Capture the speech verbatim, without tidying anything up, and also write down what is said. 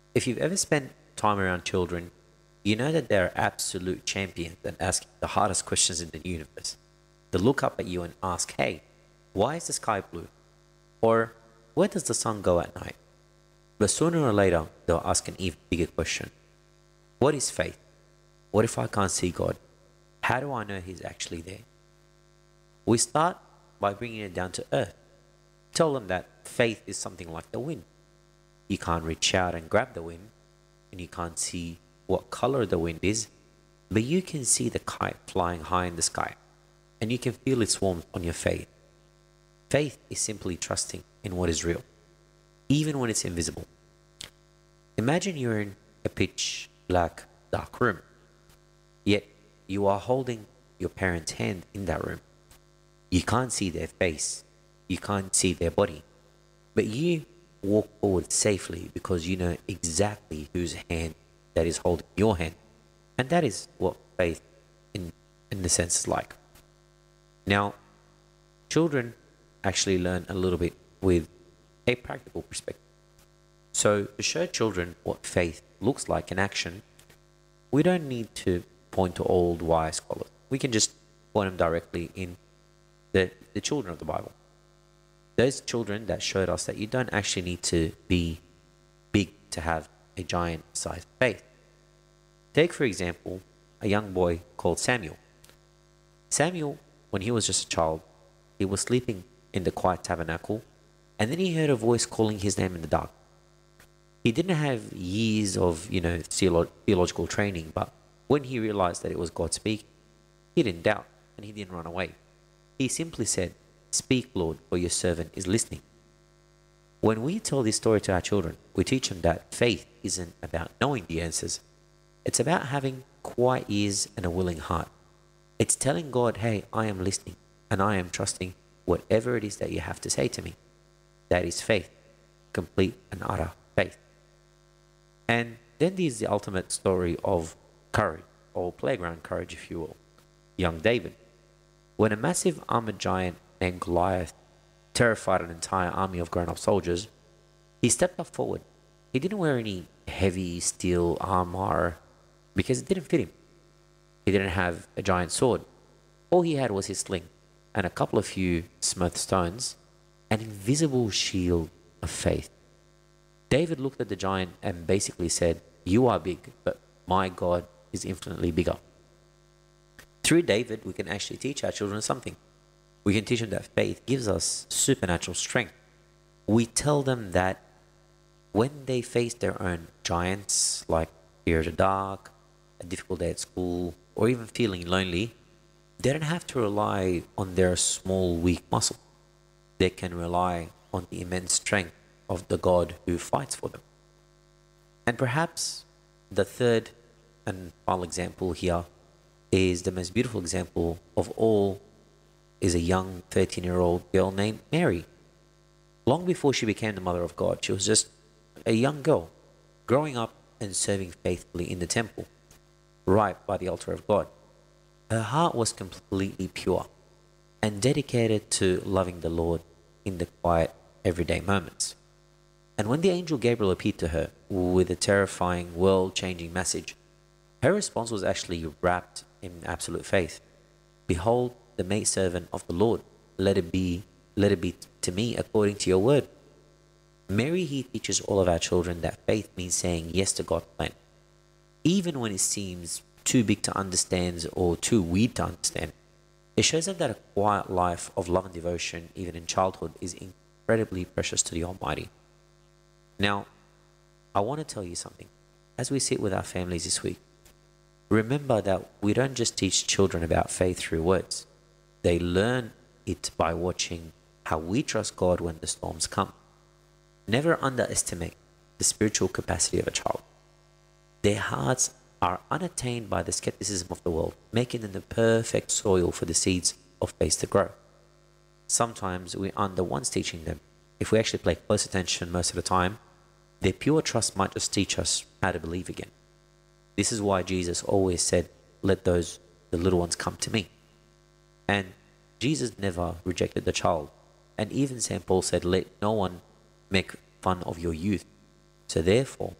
If you've ever spent time around children, you know that they're absolute champions at asking the hardest questions in the universe. They look up at you and ask, hey, why is the sky blue? Or where does the sun go at night? But sooner or later, they'll ask an even bigger question. What is faith? What if I can't see God? How do I know He's actually there? We start by bringing it down to earth. Tell them that faith is something like the wind. You can't reach out and grab the wind, and you can't see what color the wind is, but you can see the kite flying high in the sky, and you can feel its warmth on your faith. Faith is simply trusting in what is real, even when it's invisible. Imagine you're in a pitch black, dark room, yet you are holding your parent's hand in that room. You can't see their face, you can't see their body, but you walk forward safely because you know exactly whose hand that is holding your hand. And that is what faith in, in the sense is like. Now, children actually learn a little bit with a practical perspective. So to show children what faith looks like in action, we don't need to point to old wise scholars. We can just point them directly in the, the children of the Bible. Those children that showed us that you don't actually need to be big to have a giant-sized faith. Take, for example, a young boy called Samuel. Samuel, when he was just a child, he was sleeping in the quiet tabernacle, and then he heard a voice calling his name in the dark. He didn't have years of, you know, theolo- theological training, but when he realized that it was God speaking, he didn't doubt, and he didn't run away. He simply said, "Speak, Lord, for your servant is listening." When we tell this story to our children, we teach them that faith isn't about knowing the answers. It's about having quiet ears and a willing heart. It's telling God, hey, I am listening and I am trusting whatever it is that you have to say to me. That is faith, complete and utter faith. And then there's the ultimate story of courage, or playground courage, if you will. Young David. When a massive armored giant named Goliath terrified an entire army of grown-up soldiers, he stepped up forward. He didn't wear any heavy steel armor because it didn't fit him. He didn't have a giant sword. All he had was his sling and a couple of few smooth stones, an invisible shield of faith. David looked at the giant and basically said, "You are big, but my God is infinitely bigger." Through David, we can actually teach our children something. We can teach them that faith gives us supernatural strength. We tell them that when they face their own giants, like fear of the dark, a difficult day at school, or even feeling lonely, they don't have to rely on their small, weak muscle. They can rely on the immense strength of the God who fights for them. And perhaps the third and final example here is the most beautiful example of all, is a young thirteen-year-old girl named Mary. Long before she became the mother of God, she was just a young girl, growing up and serving faithfully in the temple, right by the altar of God. Her heart was completely pure and dedicated to loving the Lord in the quiet, everyday moments. And when the angel Gabriel appeared to her with a terrifying, world-changing message, her response was actually wrapped in absolute faith. "Behold, the maidservant of the Lord, let it be, let it be to me according to your word." Mary here teaches all of our children that faith means saying yes to God's plan, even when it seems too big to understand or too weird to understand. It shows them that a quiet life of love and devotion, even in childhood, is incredibly precious to the Almighty. Now, I want to tell you something. As we sit with our families this week, remember that we don't just teach children about faith through words. They learn it by watching how we trust God when the storms come. Never underestimate the spiritual capacity of a child. Their hearts are unattained by the skepticism of the world, making them the perfect soil for the seeds of faith to grow. Sometimes we aren't the ones teaching them. If we actually pay close attention most of the time, their pure trust might just teach us how to believe again. This is why Jesus always said, "Let those, the little ones, come to me." And Jesus never rejected the child. And even Saint Paul said, "Let no one make fun of your youth." So therefore,